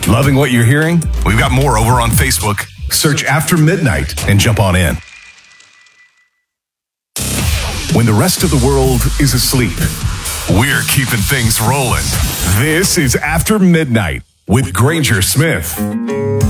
Loving what you're hearing? We've got more over on Facebook. Search After Midnight and jump on in. When the rest of the world is asleep, we're keeping things rolling. This is After Midnight with Granger Smith.